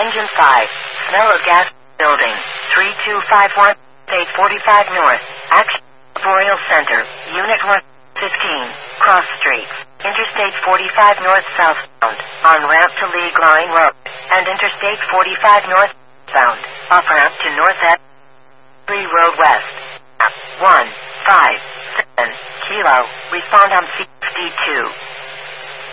Engine 5. Smell of gas. Building. 3251. State 45 North. Action. Boreal Center. Unit 115. Cross Street. Interstate 45 North southbound. On ramp to League Line Road. And Interstate 45 North southbound. Off ramp to North Lee Road West. 157 Kilo. Respond on C52.